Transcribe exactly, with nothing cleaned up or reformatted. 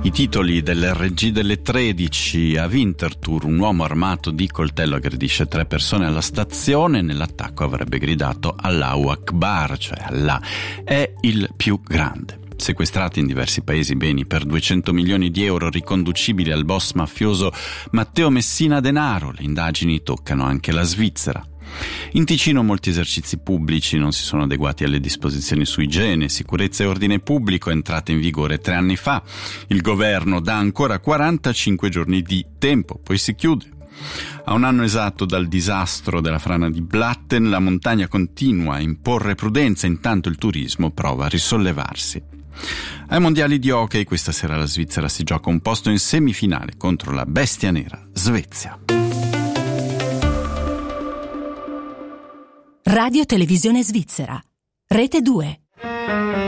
I titoli dell'erre gi delle tredici: a Winterthur un uomo armato di coltello aggredisce tre persone alla stazione, nell'attacco avrebbe gridato Allahu Akbar, cioè Allah è il più grande. Sequestrati in diversi paesi beni per duecento milioni di euro riconducibili al boss mafioso Matteo Messina Denaro, le indagini toccano anche la Svizzera. In Ticino molti esercizi pubblici non si sono adeguati alle disposizioni su igiene, sicurezza e ordine pubblico entrate in vigore tre anni fa. Il governo dà ancora quarantacinque giorni di tempo, poi si chiude. A un anno esatto dal disastro della frana di Blatten, la montagna continua a imporre prudenza, intanto il turismo prova a risollevarsi. Ai mondiali di hockey questa sera la Svizzera si gioca un posto in semifinale contro la bestia nera Svezia. Radio Televisione Svizzera, Rete due.